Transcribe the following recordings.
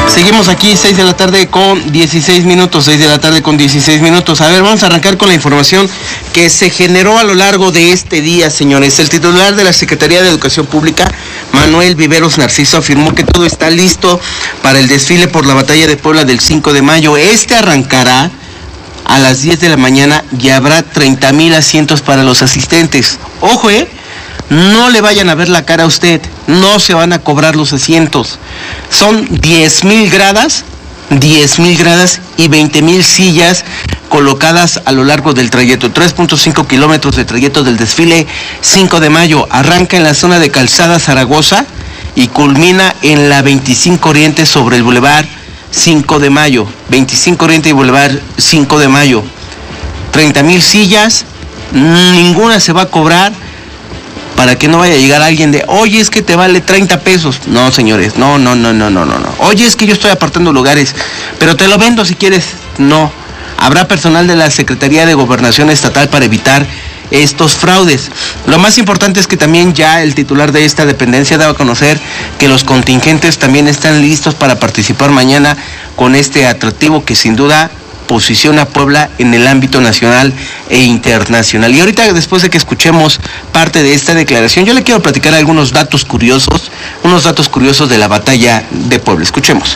Seguimos aquí, 6 de la tarde con 16 minutos, 6 de la tarde con 16 minutos. A ver, vamos a arrancar con la información que se generó a lo largo de este día, señores. El titular de la Secretaría de Educación Pública, Manuel Viveros Narciso, afirmó que todo está listo para el desfile por la Batalla de Puebla del 5 de mayo. Este arrancará a las 10 de la mañana y habrá 30,000 asientos para los asistentes. Ojo, no le vayan a ver la cara a usted, no se van a cobrar los asientos. Son 10,000 gradas y 20,000 sillas colocadas a lo largo del trayecto. 3.5 kilómetros de trayecto del desfile 5 de mayo. Arranca en la zona de Calzada Zaragoza y culmina en la 25 Oriente sobre el Boulevard 5 de mayo. 25 Oriente y Boulevard 5 de mayo. 30,000 sillas, ninguna se va a cobrar, para que no vaya a llegar alguien de, oye, es que te vale 30 pesos. No, señores, no. Oye, es que yo estoy apartando lugares, pero te lo vendo si quieres. No. Habrá personal de la Secretaría de Gobernación Estatal para evitar estos fraudes. Lo más importante es que también ya el titular de esta dependencia daba a conocer que los contingentes también están listos para participar mañana con este atractivo que sin duda posiciona a Puebla en el ámbito nacional e internacional. Y ahorita, después de que escuchemos parte de esta declaración, yo le quiero platicar unos datos curiosos de la Batalla de Puebla. Escuchemos.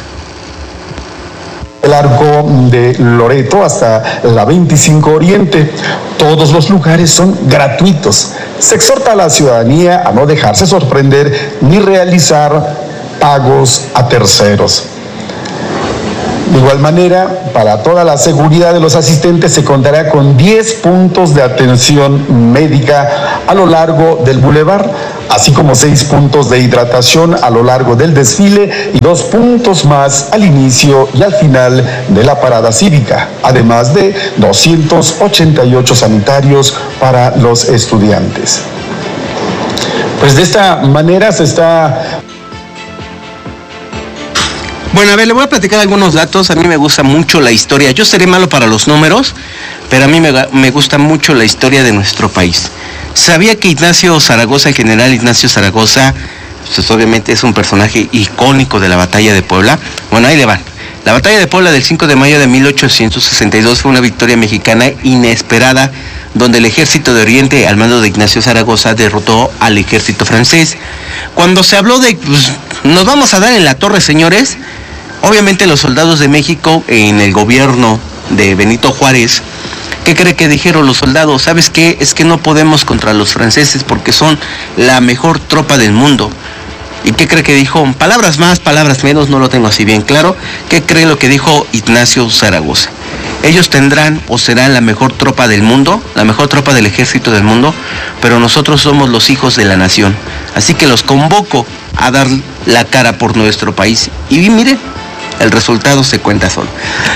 El arco de Loreto hasta la 25 Oriente. Todos los lugares son gratuitos. Se exhorta a la ciudadanía a no dejarse sorprender ni realizar pagos a terceros. De igual manera, para toda la seguridad de los asistentes se contará con 10 puntos de atención médica a lo largo del bulevar, así como 6 puntos de hidratación a lo largo del desfile y 2 puntos más al inicio y al final de la parada cívica, además de 288 sanitarios para los estudiantes. Pues de esta manera se está... Bueno, a ver, le voy a platicar algunos datos. A mí me gusta mucho la historia. Yo seré malo para los números, pero a mí me gusta mucho la historia de nuestro país. ¿Sabía que Ignacio Zaragoza, el general Ignacio Zaragoza, pues obviamente es un personaje icónico de la Batalla de Puebla? Bueno, ahí le van. La Batalla de Puebla del 5 de mayo de 1862 fue una victoria mexicana inesperada, donde el ejército de Oriente, al mando de Ignacio Zaragoza, derrotó al ejército francés. Cuando se habló de, pues, nos vamos a dar en la torre, señores, obviamente los soldados de México, en el gobierno de Benito Juárez, ¿qué cree que dijeron los soldados? ¿Sabes qué? Es que no podemos contra los franceses porque son la mejor tropa del mundo. ¿Y qué cree que dijo? Palabras más, palabras menos, no lo tengo así bien claro. ¿Qué cree lo que dijo Ignacio Zaragoza? Ellos tendrán o serán la mejor tropa del mundo, la mejor tropa del ejército del mundo, pero nosotros somos los hijos de la nación. Así que los convoco a dar la cara por nuestro país. Y miren, el resultado se cuenta solo.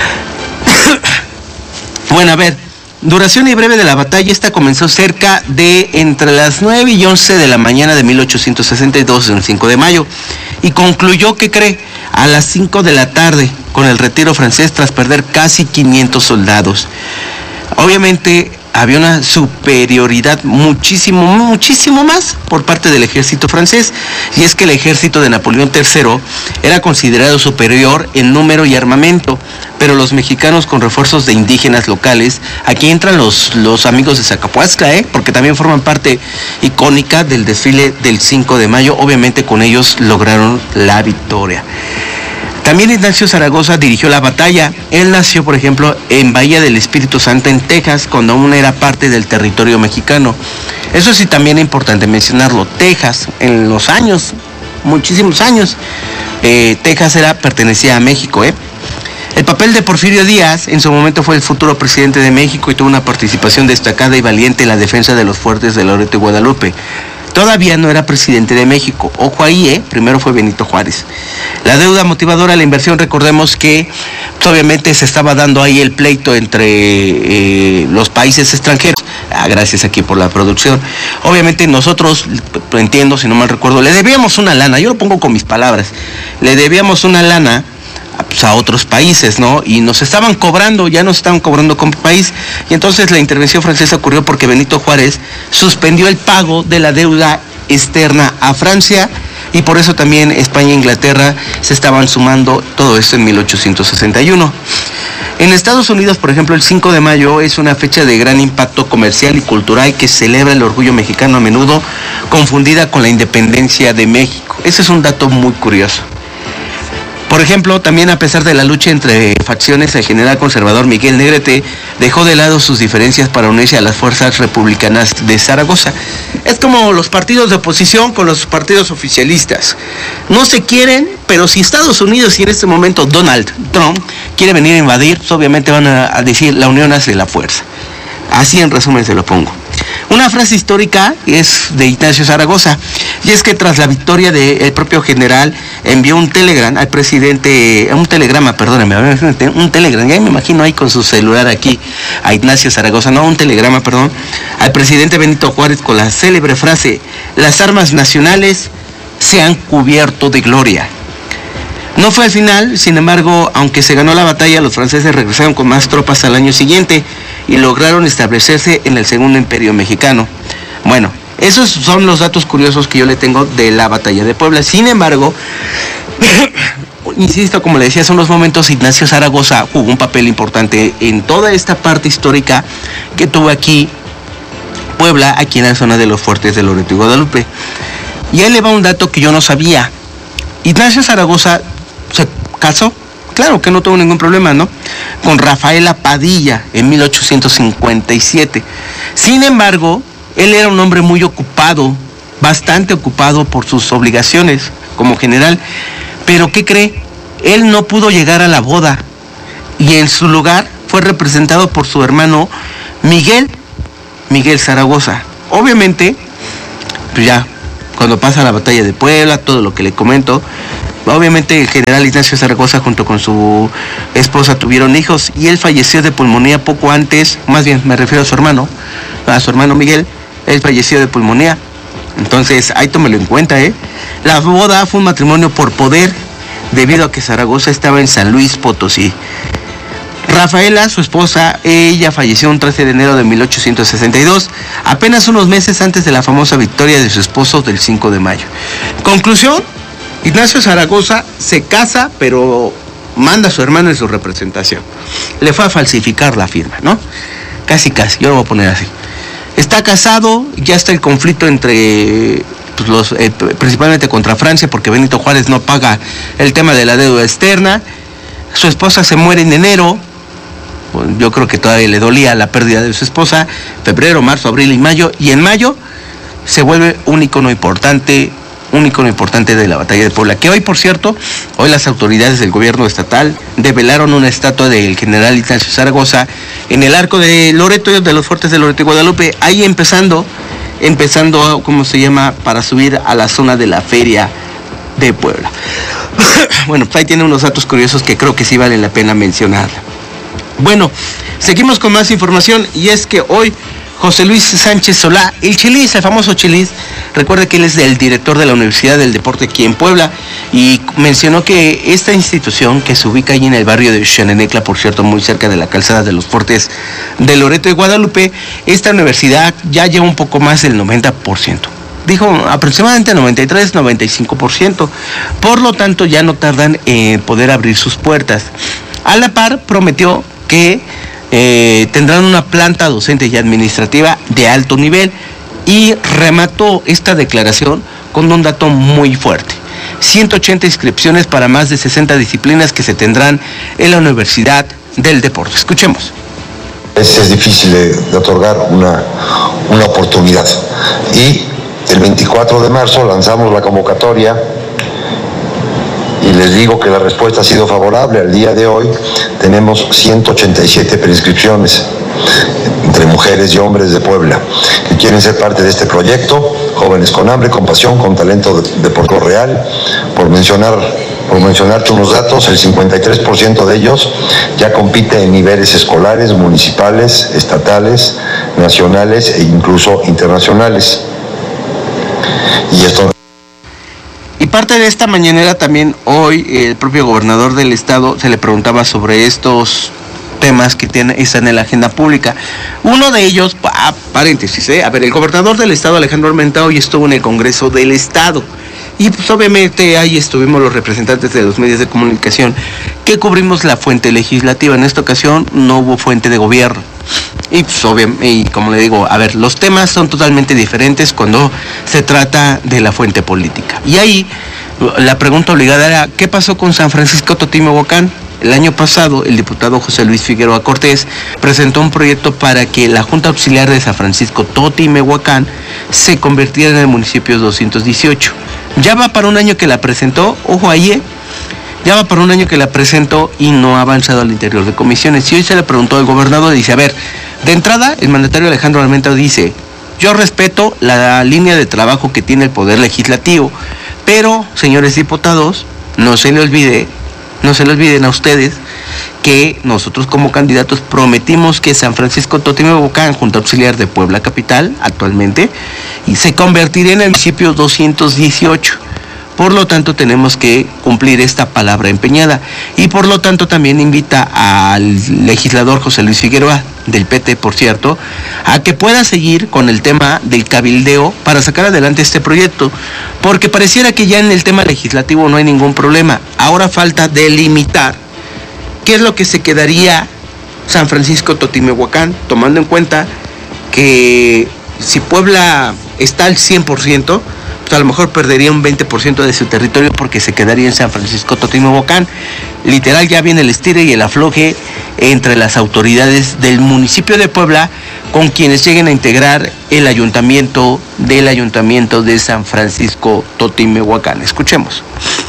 Bueno, a ver, duración y breve de la batalla. Esta comenzó cerca de entre las 9 y 11 de la mañana de 1862, el 5 de mayo, y concluyó, ¿qué cree?, a las 5 de la tarde, con el retiro francés tras perder casi 500 soldados. Obviamente había una superioridad muchísimo más por parte del ejército francés, y es que el ejército de Napoleón III era considerado superior en número y armamento, pero los mexicanos con refuerzos de indígenas locales, aquí entran los amigos de Zacapuazcla, porque también forman parte icónica del desfile del 5 de mayo, obviamente con ellos lograron la victoria. También Ignacio Zaragoza dirigió la batalla. Él nació, por ejemplo, en Bahía del Espíritu Santo, en Texas, cuando aún era parte del territorio mexicano. Eso sí, también es importante mencionarlo. Texas, en los años, muchísimos años, Texas pertenecía a México, El papel de Porfirio Díaz, en su momento fue el futuro presidente de México y tuvo una participación destacada y valiente en la defensa de los fuertes de Loreto y Guadalupe. Todavía no era presidente de México. Ojo ahí, primero fue Benito Juárez. La deuda motivadora a la inversión, recordemos que pues, obviamente se estaba dando ahí el pleito entre los países extranjeros. Gracias aquí por la producción. Obviamente nosotros, entiendo, si no mal recuerdo, le debíamos una lana, yo lo pongo con mis palabras, le debíamos una lana pues, a otros países, ¿no? Y nos estaban cobrando, ya nos estaban cobrando como país, y entonces la intervención francesa ocurrió porque Benito Juárez suspendió el pago de la deuda externa a Francia, y por eso también España e Inglaterra se estaban sumando, todo esto en 1861. En Estados Unidos, por ejemplo, el 5 de mayo es una fecha de gran impacto comercial y cultural que celebra el orgullo mexicano, a menudo confundida con la independencia de México. Ese es un dato muy curioso. Por ejemplo, también a pesar de la lucha entre facciones, el general conservador Miguel Negrete dejó de lado sus diferencias para unirse a las fuerzas republicanas de Zaragoza. Es como los partidos de oposición con los partidos oficialistas. No se quieren, pero si Estados Unidos y en este momento Donald Trump quiere venir a invadir, pues obviamente van a decir la unión hace la fuerza. Así en resumen se lo pongo. Una frase histórica es de Ignacio Zaragoza, y es que tras la victoria del propio general envió un telegrama al presidente, un telegrama, ya me imagino ahí con su celular aquí, a Ignacio Zaragoza, al presidente Benito Juárez con la célebre frase: las armas nacionales se han cubierto de gloria. No fue al final, sin embargo, aunque se ganó la batalla, los franceses regresaron con más tropas al año siguiente y lograron establecerse en el Segundo Imperio Mexicano. Bueno, esos son los datos curiosos que yo le tengo de la batalla de Puebla. Sin embargo, insisto, como le decía, son los momentos. Ignacio Zaragoza jugó un papel importante en toda esta parte histórica que tuvo aquí Puebla, aquí en la zona de los fuertes de Loreto y Guadalupe. Y ahí le va un dato que yo no sabía. Ignacio Zaragoza se casó, claro que no tuvo ningún problema, ¿no?, con Rafaela Padilla en 1857. Sin embargo, él era un hombre muy ocupado, bastante ocupado por sus obligaciones como general. Pero ¿qué cree? Él no pudo llegar a la boda y en su lugar fue representado por su hermano Miguel Zaragoza. Obviamente, pues ya, cuando pasa la batalla de Puebla, todo lo que le comento, obviamente el general Ignacio Zaragoza junto con su esposa tuvieron hijos y él falleció de pulmonía poco antes, más bien me refiero a su hermano Miguel. Él falleció de pulmonía. Entonces, ahí tómelo en cuenta, La boda fue un matrimonio por poder, debido a que Zaragoza estaba en San Luis Potosí. Rafaela, su esposa, ella falleció un 13 de enero de 1862, apenas unos meses antes de la famosa victoria de su esposo del 5 de mayo. Conclusión: Ignacio Zaragoza se casa, pero manda a su hermano en su representación. Le fue a falsificar la firma, ¿no? Casi, yo lo voy a poner así. Está casado, ya está el conflicto entre principalmente contra Francia, porque Benito Juárez no paga el tema de la deuda externa. Su esposa se muere en enero. Pues yo creo que todavía le dolía la pérdida de su esposa. Febrero, marzo, abril y mayo. Y en mayo se vuelve un icono importante de la batalla de Puebla, que hoy, por cierto, las autoridades del gobierno estatal develaron una estatua del general Ignacio Zaragoza en el arco de Loreto, de los fuertes de Loreto y Guadalupe, ahí empezando, ¿cómo se llama?, para subir a la zona de la feria de Puebla. Bueno, pues ahí tiene unos datos curiosos que creo que sí valen la pena mencionar. Bueno, seguimos con más información, y es que hoy José Luis Sánchez Solá, el Chelis, el famoso Chelis, recuerda que él es el director de la Universidad del Deporte aquí en Puebla, y mencionó que esta institución, que se ubica allí en el barrio de Xanenecla, por cierto, muy cerca de la calzada de los fuertes de Loreto y Guadalupe, esta universidad ya lleva un poco más del 90%. Dijo aproximadamente 93, 95%. Por lo tanto, ya no tardan en poder abrir sus puertas. A la par, prometió que tendrán una planta docente y administrativa de alto nivel, y remató esta declaración con un dato muy fuerte: 180 inscripciones para más de 60 disciplinas que se tendrán en la Universidad del Deporte. Escuchemos. Es difícil de otorgar una oportunidad, y el 24 de marzo lanzamos la convocatoria y les digo que la respuesta ha sido favorable. Al día de hoy tenemos 187 preinscripciones entre mujeres y hombres de Puebla que quieren ser parte de este proyecto, jóvenes con hambre, con pasión, con talento deportivo real. Por mencionarte unos datos, el 53% de ellos ya compite en niveles escolares, municipales, estatales, nacionales e incluso internacionales. Y esto... Y parte de esta mañanera también hoy el propio gobernador del estado se le preguntaba sobre estos temas que están en la agenda pública. Uno de ellos, paréntesis, el gobernador del estado, Alejandro Armenta, hoy estuvo en el Congreso del Estado, Y pues obviamente ahí estuvimos los representantes de los medios de comunicación que cubrimos la fuente legislativa. En esta ocasión no hubo fuente de gobierno. Y pues obviamente, y como le digo, a ver, los temas son totalmente diferentes cuando se trata de la fuente política. Y ahí la pregunta obligada era, ¿qué pasó con San Francisco Totimehuacán? El año pasado, el diputado José Luis Figueroa Cortés presentó un proyecto para que la Junta Auxiliar de San Francisco Totimehuacán se convirtiera en el municipio 218. Ya va para un año que la presentó, ojo ahí, ya va para un año que la presentó y no ha avanzado al interior de comisiones. Y hoy se le preguntó al gobernador, dice, a ver, de entrada, el mandatario Alejandro Armenta dice, yo respeto la línea de trabajo que tiene el Poder Legislativo, pero, señores diputados, no se les olviden a ustedes que nosotros como candidatos prometimos que San Francisco Totimehuacán, Junta Auxiliar de Puebla Capital, actualmente, y se convertiría en el municipio 218. Por lo tanto, tenemos que cumplir esta palabra empeñada. Y por lo tanto, también invita al legislador José Luis Figueroa, del PT, por cierto, a que pueda seguir con el tema del cabildeo para sacar adelante este proyecto. Porque pareciera que ya en el tema legislativo no hay ningún problema. Ahora falta delimitar qué es lo que se quedaría San Francisco Totimehuacán, tomando en cuenta que si Puebla está al 100%, a lo mejor perdería un 20% de su territorio porque se quedaría en San Francisco Totimehuacán. Literal, ya viene el estire y el afloje entre las autoridades del municipio de Puebla con quienes lleguen a integrar el ayuntamiento de San Francisco Totimehuacán. Escuchemos.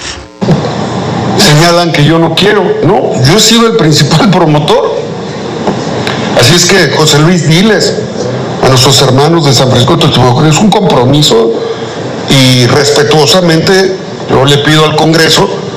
Señalan que yo no quiero, no, yo he sido el principal promotor. Así es que, José Luis, diles a nuestros hermanos de San Francisco Totimehuacán, es un compromiso y respetuosamente yo le pido al Congreso